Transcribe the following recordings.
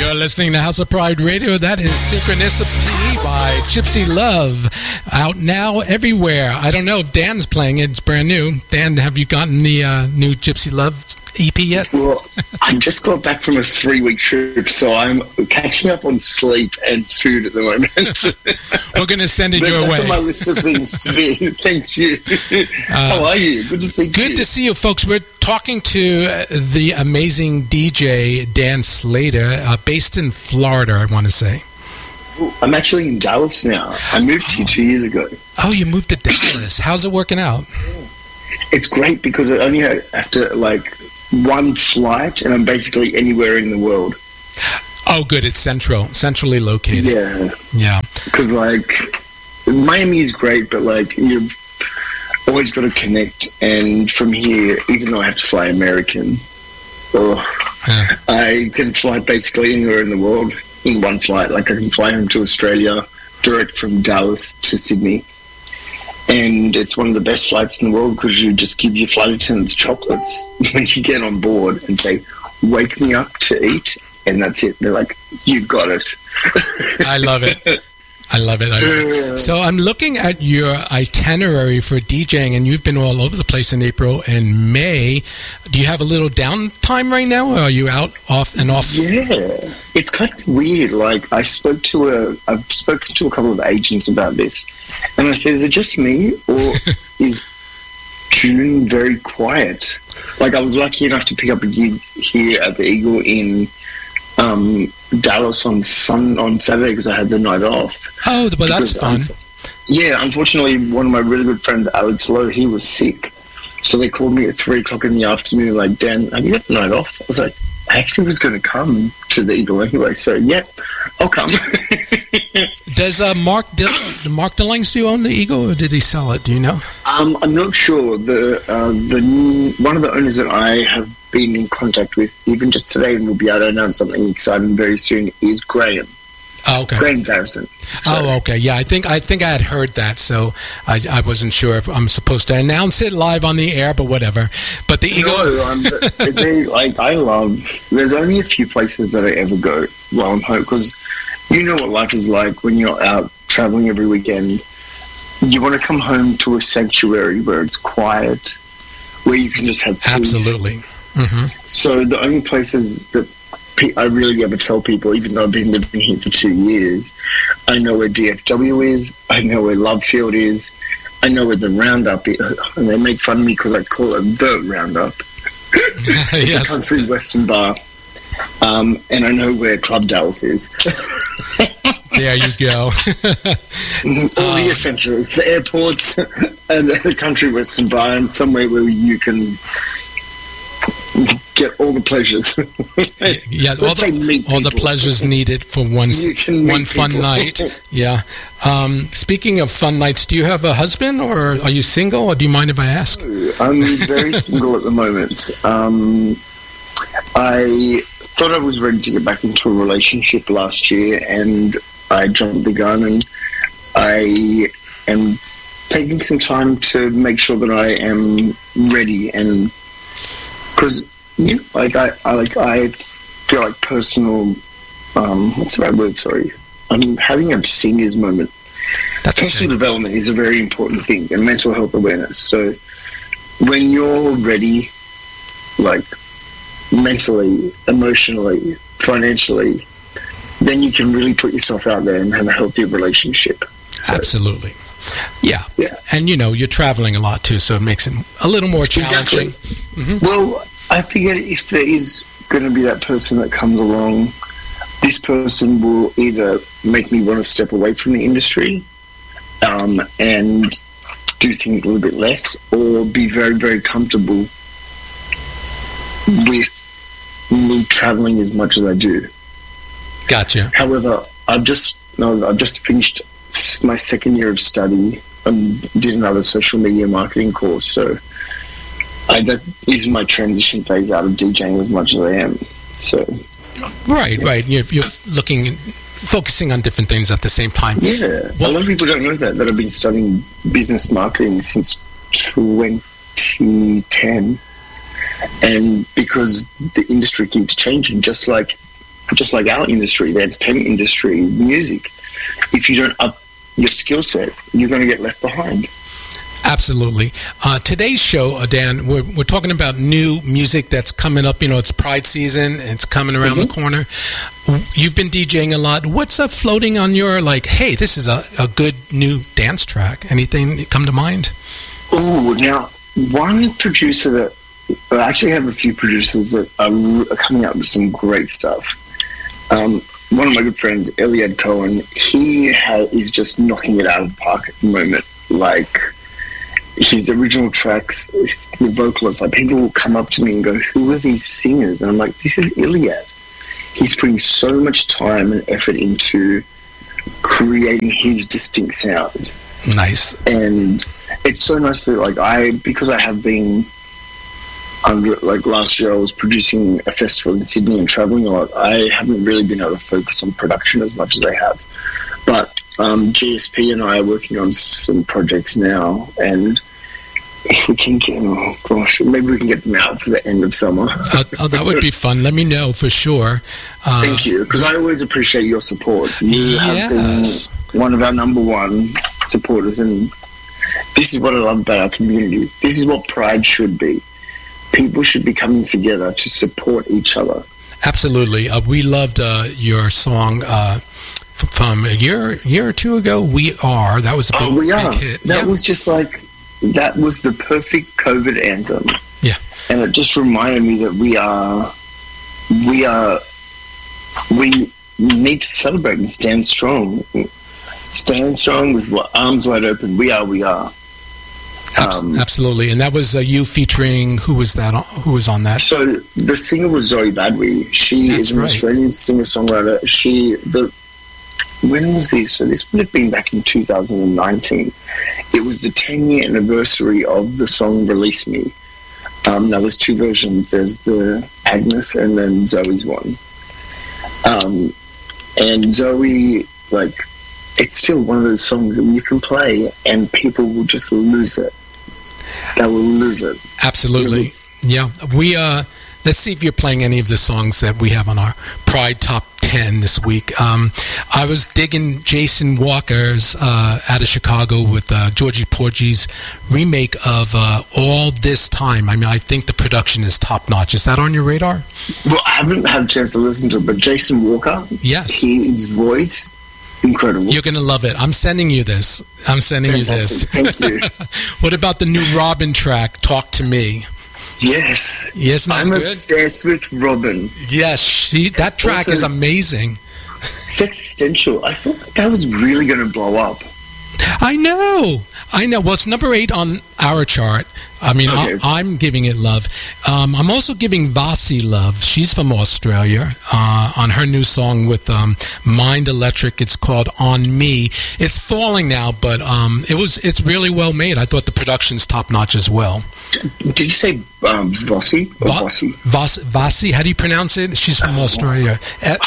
You're listening to House of Pride Radio. That is Synchronicity by Gypsy Love. Out now everywhere. I don't know if Dan's playing it. It's brand new. Dan, have you gotten the new Gypsy Love EP yet? Well, I just got back from a 3-week trip, so I'm catching up on sleep and food at the moment. We're going to send it your way. That's on my list of things to do. Thank you. How are you? Good to see you. Good to see you, folks. We're talking to the amazing DJ Dan Slater, based in Florida, I want to say. I'm actually in Dallas now. I moved here 2 years ago. Oh, you moved to Dallas. How's it working out? It's great because I only have to, one flight, and I'm basically anywhere in the world. Oh, good. It's centrally located. Yeah. Because, Miami is great, but, you've always got to connect. And from here, even though I have to fly American, I can fly basically anywhere in the world in one flight. I can fly home to Australia, direct from Dallas to Sydney. And it's one of the best flights in the world because you just give your flight attendants chocolates when you get on board and say, wake me up to eat. And that's it. They're like, you got it. I love it. So I'm looking at your itinerary for DJing, and you've been all over the place in April and May. Do you have a little downtime right now, or are you off? Yeah, it's kind of weird. I've spoken to a couple of agents about this, and I said, is it just me, or is June very quiet? I was lucky enough to pick up a gig here at the Eagle in Dallas on Saturday because I had the night off. Oh, but that's fun. Unfortunately, one of my really good friends, Alex Lowe, he was sick. So they called me at 3 o'clock in the afternoon, like, Dan, have you got the night off? I was like, I actually was going to come to the Eagle anyway, so I'll come. Does Mark DeLange still own the Eagle, or did he sell it? Do you know? I'm not sure. The one of the owners that I have been in contact with, even just today, and we'll be able to announce something exciting very soon, is Graham. Oh, okay. Graham Garrison. So. Oh, okay. Yeah, I think I had heard that, so I wasn't sure if I'm supposed to announce it live on the air, but whatever. But the Eagle... No, there's only a few places that I ever go while I'm home, because you know what life is like when you're out traveling every weekend. You want to come home to a sanctuary where it's quiet, where you can just have peace. Absolutely. Mm-hmm. So the only places that I really ever tell people, even though I've been living here for 2 years, I know where DFW is, I know where Love Field is, I know where the Roundup is, and they make fun of me because I call it the Roundup. It's a country western bar, and I know where Club Dallas is. There you go. All the essentials, the airports, and the country western bar, and somewhere where you can get all the pleasures. Yes, all the pleasures needed for one fun night. Yeah. Speaking of fun nights, do you have a husband, or are you single, or do you mind if I ask? I'm very single at the moment. I thought I was ready to get back into a relationship last year, and I jumped the gun, and I am taking some time to make sure that I am ready, and because I feel like personal. What's the right word? Sorry, I'm having a seniors moment. Personal development is a very important thing, and mental health awareness. So when you're ready, mentally, emotionally, financially, then you can really put yourself out there and have a healthy relationship. So, absolutely. Yeah. And you're traveling a lot too, so it makes it a little more challenging. Exactly. Mm-hmm. Well, I figure if there is going to be that person that comes along, this person will either make me want to step away from the industry and do things a little bit less, or be very, very comfortable with me traveling as much as I do. Gotcha. However, I've just finished my second year of study and did another social media marketing course, so that is my transition phase out of DJing as much as I am. So, right. You're focusing on different things at the same time. Yeah, a lot of people don't know that I've been studying business marketing since 2010, and because the industry keeps changing, just like just like our industry, the entertainment industry, music. If you don't up your skill set, you're going to get left behind. Absolutely. Today's show, Dan, we're talking about new music that's coming up. It's Pride season. It's coming around the corner. You've been DJing a lot. What's floating on your, hey, this is a good new dance track? Anything come to mind? Oh, now, one producer that... I actually have a few producers that are coming up with some great stuff. One of my good friends, Eliad Cohen, he is just knocking it out of the park at the moment. His original tracks, the vocalists, people will come up to me and go, who are these singers? And I'm like, this is Eliad. He's putting so much time and effort into creating his distinct sound. Nice. And it's so nice that, because I have been under, last year I was producing a festival in Sydney and traveling a lot, I haven't really been able to focus on production as much as I have. But GSP and I are working on some projects now, and if we can get, maybe we can get them out for the end of summer. That would be fun. Let me know for sure. Thank you, because I always appreciate your support. You have been one of our number one supporters, and this is what I love about our community. This is what Pride should be. People should be coming together to support each other. Absolutely. We loved your song from a year or two ago, We Are. That was a big hit. That was just that was the perfect COVID anthem. Yeah. And it just reminded me that we need to celebrate and stand strong. Stand strong with arms wide open. We are. Absolutely. And that was you featuring, who was on that? So the singer was Zoe Badwi. She is an Australian singer-songwriter. When was this? So this would have been back in 2019. It was the 10-year anniversary of the song Release Me. Now there's two versions. There's the Agnes and then Zoe's one. And Zoe, it's still one of those songs that you can play and people will just lose it. They will lose it. Absolutely. Yeah. Let's see if you're playing any of the songs that we have on our Pride Top 10 this week. I was digging Jason Walker's out of Chicago with Georgie Porgy's remake of All This Time. I mean, I think the production is top-notch. Is that on your radar? Well, I haven't had a chance to listen to it, but Jason Walker, yes, his voice, incredible. You're going to love it. I'm sending you this. Fantastic. Thank you. What about the new Robin track, Talk to Me? Yes. Isn't that I'm good? obsessed with Robin. Yes, that track is amazing. Sextential. I thought that was really going to blow up. I know. Well, it's number 8 on our chart. I mean, okay. I'm giving it love. I'm also giving Vasi love. She's from Australia on her new song with Mind Electric. It's called On Me. It's falling now, but it's really well made. I thought the production's top notch as well. Did you say Vasi? Vasi? How do you pronounce it? She's from Australia.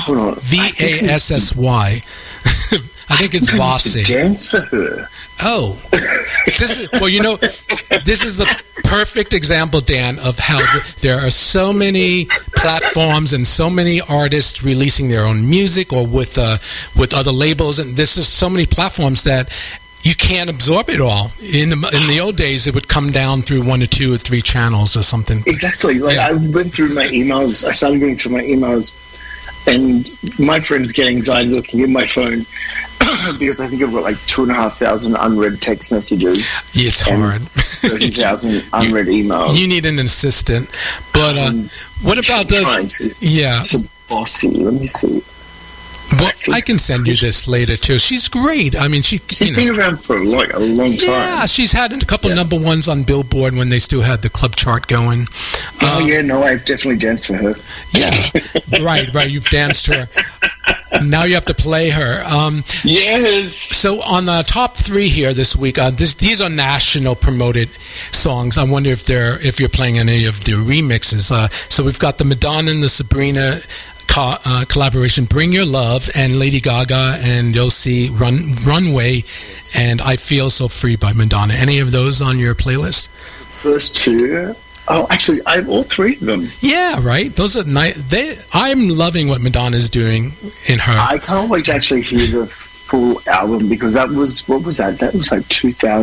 Vassy. I think it's Vasi. Dance for her. Oh, this is the perfect example, Dan, of how there are so many platforms and so many artists releasing their own music or with other labels, and this is so many platforms that you can't absorb it all. In the old days, it would come down through 1 or 2 or 3 channels or something. Exactly. I went through my emails. I started going through my emails, and my friends get anxiety looking at my phone. Because I think I've got 2,500 unread text messages. It's hard. 30,000 unread emails. You need an assistant. But what about So Bossy, let me see. Well, I can send you this later too. She's great. I mean, she's been around for a long time. Yeah, she's had a couple number ones on Billboard when they still had the club chart going. I've definitely danced for her. Yeah, right. You've danced to her. Now you have to play her. Yes. So on the top 3 here this week, these are national promoted songs. I wonder if you're playing any of the remixes. So we've got the Madonna and the Sabrina collaboration, Bring Your Love, and Lady Gaga and you'll see Runway and I Feel So Free by Madonna. Any of those on your playlist? First 2 Oh, actually, I have all three of them. Yeah, right. Those are nice. I'm loving what Madonna's doing in her. I can't wait to actually hear the full album because that was, what was that? That was like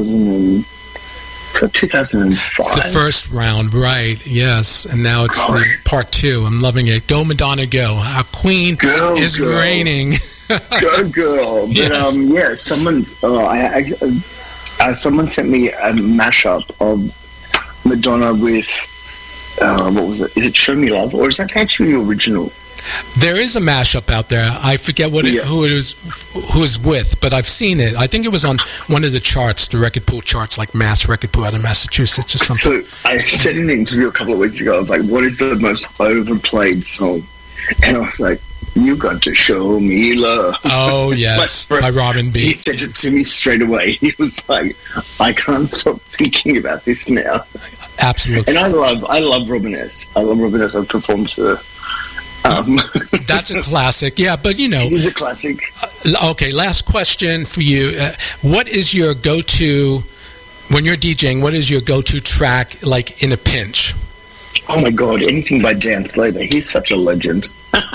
2005. The first round, right? Yes, and now it's the part 2. I'm loving it. Go Madonna, go! Our queen is reigning. Go girl! But Yes. someone someone sent me a mashup of Madonna with what was it? Is it "Show Me Love" or is that actually the original? There is a mashup out there. I forget who it was with, but I've seen it. I think it was on one of the charts, the record pool charts, like Mass Record Pool out of Massachusetts or something. So I said in an interview a couple of weeks ago, I was like, "What is the most overplayed song?" And I was like, "You got to show me love." Oh yes, by Robin B. He sent it to me straight away. He was like, "I can't stop thinking about this now." Absolutely. And I love Robin S. I love Robin S. I've performed to. That's a classic, yeah. But you know, it's a classic. Okay, last question for you: what is your go-to when you're DJing? What is your go-to track, like in a pinch? Oh my God! Anything by Dan Slater. He's such a legend.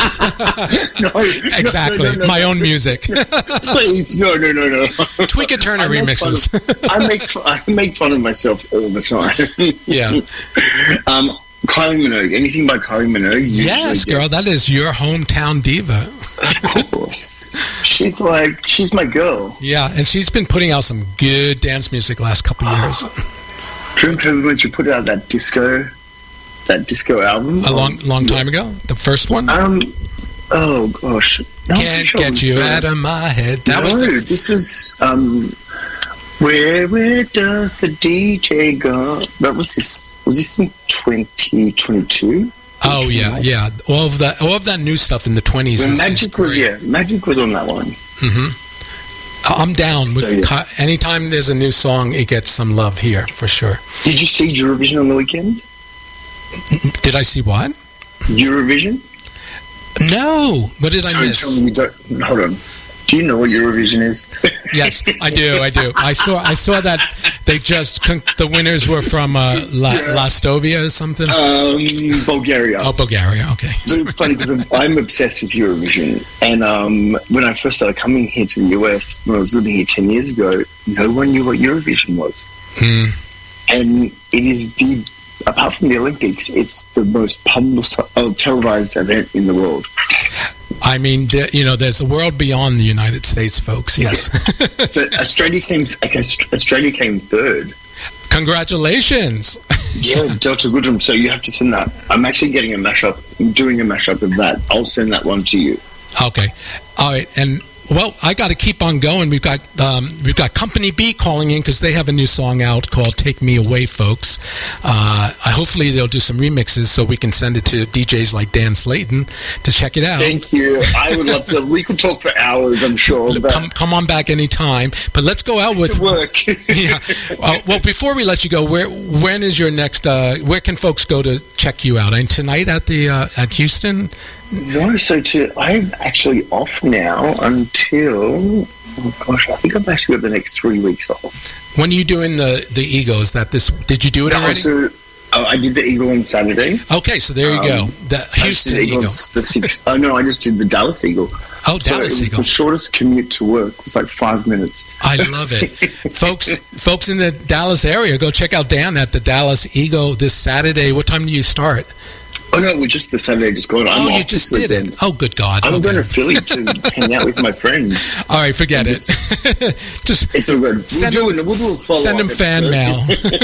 Exactly. No. My own music. Please, no. Tweaker Turner remixes. I make fun of myself all the time. Yeah. Kylie Minogue. Anything by Kylie Minogue? Yes, girl. That is your hometown diva. Of course. She's my girl. Yeah, and she's been putting out some good dance music last couple of years. Do you remember when she put out that disco album? A long time ago? The first one? Oh, gosh. No, Can't get you out of my head. This was... Where does the DJ go? That was this... Was this in 2022? Oh, yeah. All of that new stuff in the 20s. Magic was on that one. Mm-hmm. I'm down. Anytime there's a new song, it gets some love here, for sure. Did you see Eurovision on the weekend? Did I see what? Eurovision? No. What did I miss? Hold on. Do you know what Eurovision is? Yes, I do. I saw that they just the winners were from Lastovia or something. Bulgaria. Oh, Bulgaria. Okay. But it's funny because I'm obsessed with Eurovision, and when I first started coming here to the US, when I was living here 10 years ago, no one knew what Eurovision was, and it is apart from the Olympics, it's the most televised event in the world. I mean, there's a world beyond the United States, folks. Yes. But Australia came third. Congratulations. Yeah, Delta Goodrem. So you have to send that. I'm actually getting a mashup. I'm doing a mashup of that. I'll send that one to you. Okay. All right. And well, I got to keep on going. We've got Company B calling in because they have a new song out called "Take Me Away," folks. Hopefully they'll do some remixes so we can send it to DJs like Dan Slayton to check it out. Thank you. I would love to. We could talk for hours, I'm sure. Come on back anytime. But let's go out with work. Yeah. Well, before we let you go, when is your next? Where can folks go to check you out? And tonight at the at Houston. No, I'm actually off now until, oh gosh, I think I've actually got the next 3 weeks off. When are you doing the Eagle? Is that this? Did you do it already? So, I did the Eagle on Saturday. Okay, so there you go. The Houston Eagle. The 6th. Oh no, I just did the Dallas Eagle. Oh, Dallas Eagle. The shortest commute to work was like 5 minutes. I love it. Folks in the Dallas area, go check out Dan at the Dallas Eagle this Saturday. What time do you start? Oh no, we're just the Saturday just gone. You just did it. Oh, good God! I'm going to Philly to hang out with my friends. All right, forget it. Just it's all good. Send them fan mail.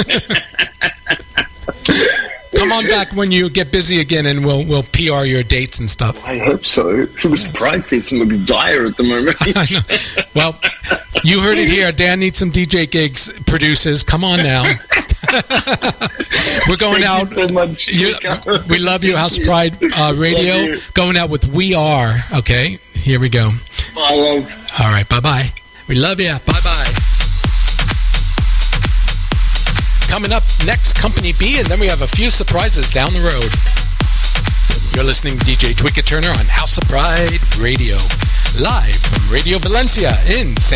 Come on back when you get busy again, and we'll PR your dates and stuff. I hope so. This pride season looks dire at the moment. I know. Well, you heard it here. Dan needs some DJ gigs. Producers, come on now. We're going out. Thank you so much. We love you, House Pride Radio. Going out with We Are. Okay, here we go. Bye, love. All right, bye-bye. We love you. Bye-bye. Coming up next, Company B, and then we have a few surprises down the road. You're listening to DJ Tweaker Turner on House of Pride Radio, live from Radio Valencia in San